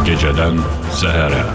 Gecədən səhərə.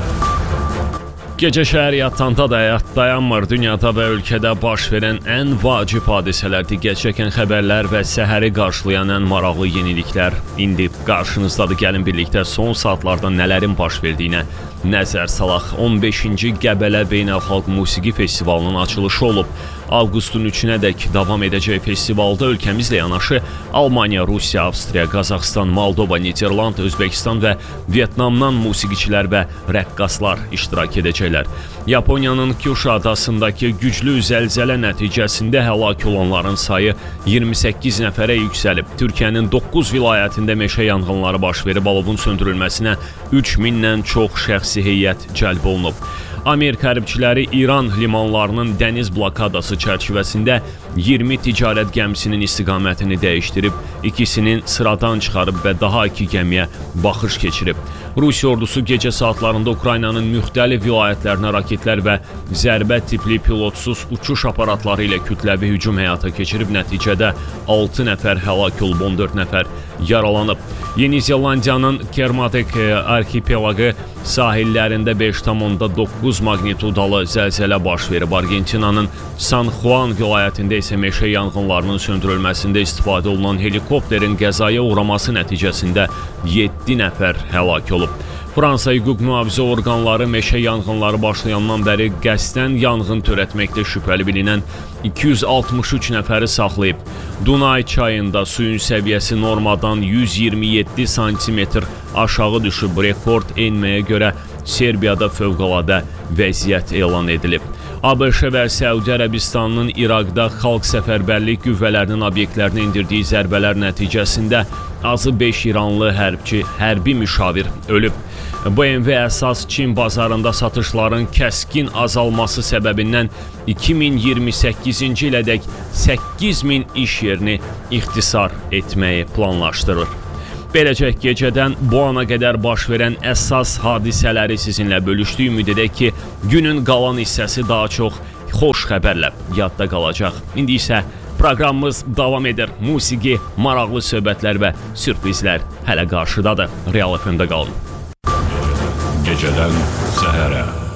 Gecə şəhər yatanda da həyat dayanmır. Dünyada və ölkədə baş verən ən vacib hadisələr, diqqət çəkən xəbərlər və səhəri qarşılayan ən maraqlı yeniliklər indi qarşınızdadır. Gəlin birlikdə son saatlarda nələrin baş verdiyinə nəzər salaq. 15-ci Qəbələ Beynəlxalq Musiqi Festivalının açılışı olub. Avqustun 3-nədək davam edəcək festivalda ölkəmizlə yanaşı Almaniya, Rusiya, Avstriya, Qazaxıstan, Moldova, Niderland, Özbəkistan və Vyetnamdan musiqiçilər və rəqqaslar iştirak edəcəklər. Yaponiyanın Kyushu adasındakı güclü zəlzələ nəticəsində həlak olanların sayı 28 nəfərə yüksəlib. Türkiyənin 9 vilayətində meşə yanğınları baş verib, alovun söndürülməsinə 3000-dən çox şəxsi heyət cəlb olunub. Amerika hərbçiləri İran limanlarının dəniz blokadası çərçivəsində 20 ticarət gəmisinin istiqamətini dəyişdirib, ikisinin sıradan çıxarıb və daha 2 gəmiyə baxış keçirib. Rusiya ordusu gecə saatlarında Ukraynanın müxtəlif vilayətlərinə raketlər və zərbə tipli pilotsuz uçuş aparatları ilə kütləvi hücum həyata keçirib. Nəticədə 6 nəfər həlak olub, 14 nəfər yaralanıb. Yeni Zelandiyanın Kermadec arxipelaqı sahillərində 5,9 magnitudalı zəlzələ baş verib. Argentinanın San Juan vilayətində isə meşə yanğınlarının söndürülməsində istifadə olunan helikopterin qəzaya uğraması nəticəsində 7 nəfər həlak olub. Fransa hüquq mühafizə orqanları meşə yanğınları başlayandan bəri qəsdən yanğın törətməkdə şübhəli bilinən 263 nəfəri saxlayıb. Dunay çayında suyun səviyyəsi normadan 127 sm aşağı düşüb. Rekord enməyə görə Serbiyada fövqəladə vəziyyət elan edilib. ABŞ və Səudi Ərəbistanının İraqda xalq səfərbərlik qüvvələrinin obyektlərinə endirdiyi zərbələr nəticəsində azı 5 İranlı hərbi müşavir ölüb. BMW əsas Çin bazarında satışların kəskin azalması səbəbindən 2028-ci ilədək 8000 iş yerini ixtisar etməyi planlaşdırır. Beləcə gecədən bu ana qədər baş verən əsas hadisələri sizinlə bölüşdük. Ümid edək ki, günün qalan hissəsi daha çox xoş xəbərlə yadda qalacaq. İndi isə proqramımız davam edir. Musiqi, maraqlı söhbətlər və sürprizlər hələ qarşıdadır. Real FM-də qalın. Gecədən səhərə.